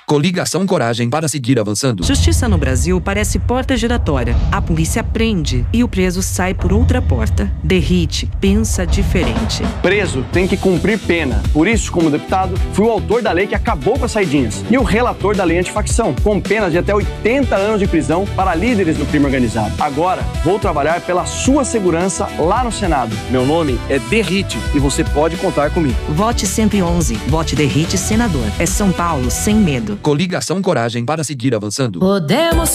Coligação Coragem para seguir avançando. Justiça no Brasil parece porta giratória. A polícia prende e o preso sai por outra porta. Derrite pensa diferente. Preso tem que cumprir pena. Por isso, como deputado, fui o autor da lei que acabou com as saidinhas e o relator da lei antifacção, com penas de até 80 anos de prisão para líderes do crime organizado. Agora, vou trabalhar pela sua segurança lá no Senado. Meu nome é Derrite e você pode contar comigo. Vote 111. Vote Derrite senador. É São Paulo sem medo. Coligação Coragem para seguir avançando. Podemos